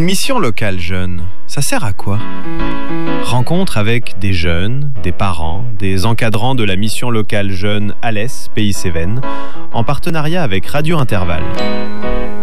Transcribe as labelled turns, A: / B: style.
A: mission locale jeune, ça sert à quoi? Rencontre avec des jeunes, des parents, des encadrants de la mission locale jeune Alès, Pays Cévennes, en partenariat avec Radio Intervalle.